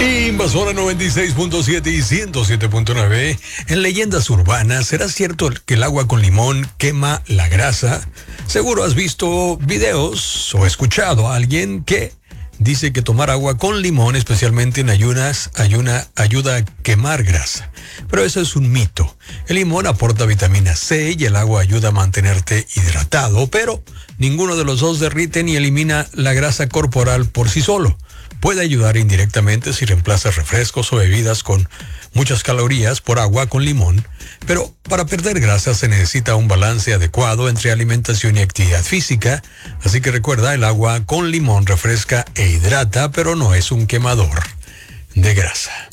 Invasora 96.7 y 107.9. En leyendas urbanas, ¿será cierto que el agua con limón quema la grasa? Seguro has visto videos o escuchado a alguien que dice que tomar agua con limón, especialmente en ayuda a quemar grasa. Pero eso es un mito. El limón aporta vitamina C y el agua ayuda a mantenerte hidratado, pero ninguno de los dos derrite ni elimina la grasa corporal por sí solo. Puede ayudar indirectamente si reemplazas refrescos o bebidas con muchas calorías por agua con limón, pero para perder grasa se necesita un balance adecuado entre alimentación y actividad física, así que recuerda, el agua con limón refresca e hidrata, pero no es un quemador de grasa.